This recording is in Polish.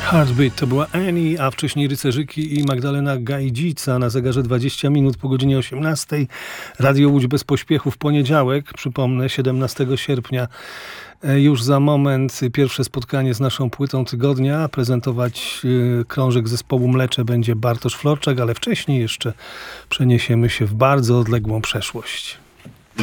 Heartbeat to była Annie, a wcześniej Rycerzyki i Magdalena Gajdzica. Na zegarze 20 minut po godzinie 18. Radio Łódź bez pośpiechu w poniedziałek, przypomnę, 17 sierpnia. Już za moment pierwsze spotkanie z naszą płytą tygodnia. Prezentować krążek zespołu Mlecze będzie Bartosz Florczak, ale wcześniej jeszcze przeniesiemy się w bardzo odległą przeszłość.